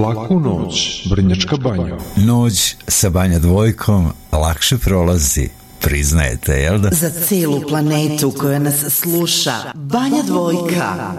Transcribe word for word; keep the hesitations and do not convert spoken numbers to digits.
laku noć, Vrnjačka Banja. Noć sa Banja Dvojkom lakše prolazi, priznajete, jel da? Za celu planetu koja nas sluša, Banja Dvojka.